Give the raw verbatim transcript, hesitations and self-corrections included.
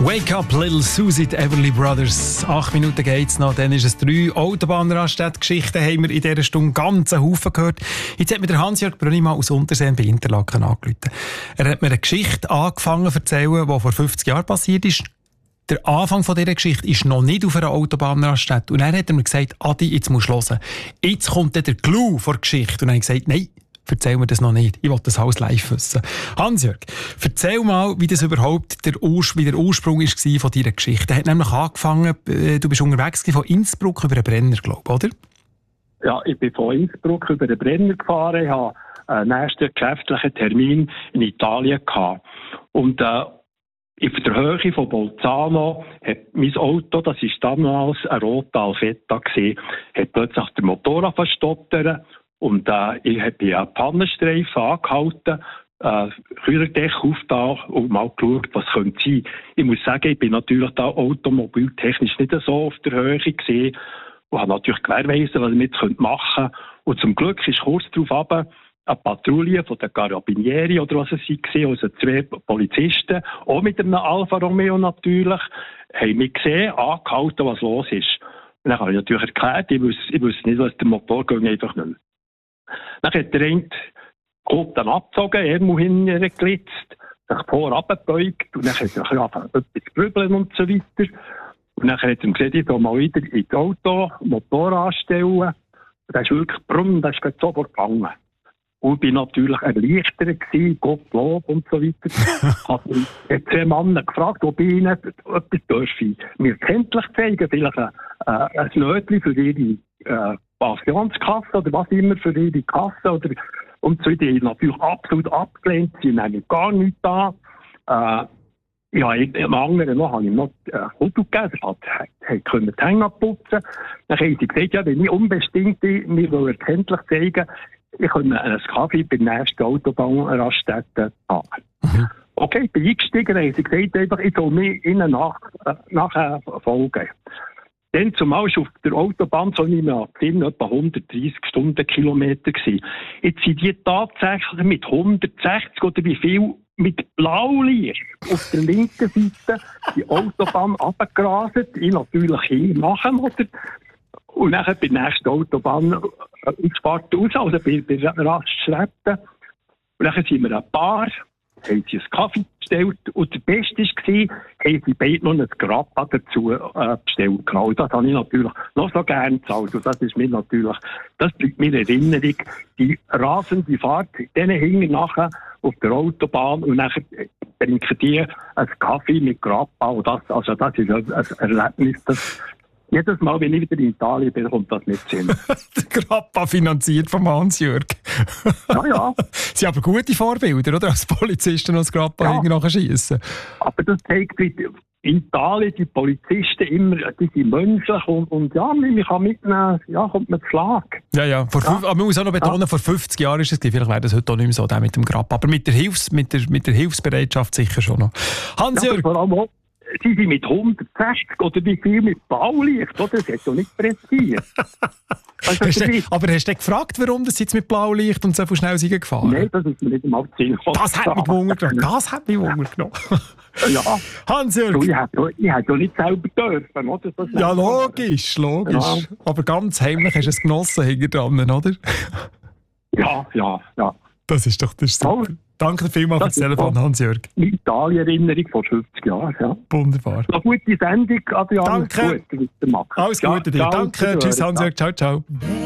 Wake up, Little Susie, die Everly Brothers. Acht Minuten geht's noch, dann ist es drei. Autobahnraststätte-Geschichten haben wir in dieser Stunde ganz einen Haufen gehört. Jetzt hat mir der Hans-Jörg Brönnimann aus Unterseen bei Interlaken angerufen. Er hat mir eine Geschichte angefangen zu erzählen, die vor fünfzig Jahren passiert ist. Der Anfang von dieser Geschichte ist noch nicht auf einer Autobahnraststätte. Und dann hat er mir gesagt, Adi, jetzt musst du hören. Jetzt kommt dann der Clou vor der Geschichte. Und dann habe ich gesagt, nein, erzähl mir das noch nicht. Ich will das alles live wissen. Hans-Jörg, erzähl mal, wie das überhaupt der, Urs- wie der Ursprung war von deiner Geschichte. Er hat nämlich angefangen, du bist unterwegs von Innsbruck über den Brenner, glaube ich, oder? Ja, ich bin von Innsbruck über den Brenner gefahren. Ich hatte einen nächsten geschäftlichen Termin in Italien gehabt. Und äh, in der Höhe von Bolzano hat mein Auto, das war damals ein roter Alfetta gewesen, hat plötzlich der Motor verstottert. Und äh, ich habe einen Pannenstreifen angehalten, äh, Kühlerdech aufgetan und mal geschaut, was könnte sein. Ich muss sagen, ich bin natürlich da automobiltechnisch nicht so auf der Höhe gesehen und habe natürlich gewährleistet, was ich jetzt machen könnte. Und zum Glück ist kurz darauf runter eine Patrouille von den Carabinieri oder was es war, also zwei Polizisten, auch mit einem Alfa Romeo natürlich, haben mich gesehen, angehalten, was los ist. Und dann habe ich natürlich erklärt, ich wusste, ich wusste nicht, was der Motor ging, einfach nicht mehr. Dann hat der eine Gott dann abgezogen, Ärmel hingeglitzt, sich vorab gebeugt und dann hat er angefangen, etwas zu grübeln und so weiter. Und dann hat er gesagt, ich soll mal wieder ins Auto, Motor anstellen. Und dann ist wirklich brumm, das ist sofort gegangen. Und ich war natürlich erleichtert gewesen, Gottlob und so weiter. Ich habe zwei Männer gefragt, ob ich ihnen etwas dürfe mir kenntlich zeigen, vielleicht ein, äh, ein Nötchen für ihre äh, Pensionskasse oder was immer für ihre Kasse oder und so. Die haben natürlich absolut abgelehnt, sie nehmen gar nichts da. Äh, ja, im anderen noch habe ich noch ein Foto gegeben, das hat, hat können die Hänge abputzen. Dann haben sie gesagt, ja, wenn ich unbestimmt bin, mir will erkenntlich zeigen, ich kann einen Kaffee bei der nächsten Autobahnraststätte haben. Mhm. Okay, ich bin eingestiegen, dann haben sie gesagt, einfach, ich soll mir ihnen nach, äh, nachher folgen. Dann zumal ist auf der Autobahn, so nicht mehr gesehen, etwa hundertdreissig Stundenkilometer gewesen. Jetzt sind die tatsächlich mit hundertsechzig oder wie viel mit Blaulicht auf der linken Seite die Autobahn runtergerasert. Ich natürlich hin nachher, oder? Und dann bei der nächsten Autobahn Ausfahrt raus, also bei der Raststätte. Und dann sind wir ein Paar, haben sie einen Kaffee bestellt. Und der Beste war, haben sie beide noch ein Grappa dazu äh, bestellt. Genau, das habe ich natürlich noch so gerne gezahlt. Und das ist mir natürlich, das bleibt mir in Erinnerung, die rasende Fahrt, denen hingen nachher auf der Autobahn und dann trinken die einen Kaffee mit Grappa. Und das, also das ist ein, ein Erlebnis, das jedes Mal, wenn ich wieder in Italien bin, kommt das nicht hin. Der Grappa finanziert vom Hans-Jörg. Ja, ja. Sie haben aber gute Vorbilder, oder? Als Polizisten noch das Grappa ja. nachher schiessen. Aber das zeigt, wie in Italien die Polizisten immer, die sind menschlich und, und ja, man kann mitnehmen, ja, kommt man zu Schlag. Ja, ja. Vor ja. Fünf, aber man muss auch noch betonen, ja. vor fünfzig Jahren ist es, vielleicht wäre das heute auch nicht mehr so, der mit dem Grappa. Aber mit der, Hilfs-, mit der, mit der Hilfsbereitschaft sicher schon noch. Hans-Jörg. Ja, sie sind mit hundertsechzig oder wie viel mit Blaulicht, oder? Das hat doch nicht pressiert. Also hast du, aber hast du gefragt, warum das jetzt mit Blaulicht und so schnell sind gefahren? Nein, das ist mir nicht einmal Sinn. Das hat mich Wunder genommen. Das hat mich Wunder genommen. Ja. Hans-Jörg. Ich hätte doch nicht selber dürfen, oder? Das ja, logisch, logisch. Ja. Aber ganz heimlich hast du es genossen hinter dran, oder? Ja, ja, ja. Das ist doch das super. Oh. Danke vielmals für das Telefon, Hans-Jörg. Italien-Erinnerung vor fünfzig Jahren, ja. Wunderbar. Eine gute Sendung, Adrian. Danke. Gut, Alles Gute dir. Danke. Tschüss, Hans-Jörg. Ciao, ciao.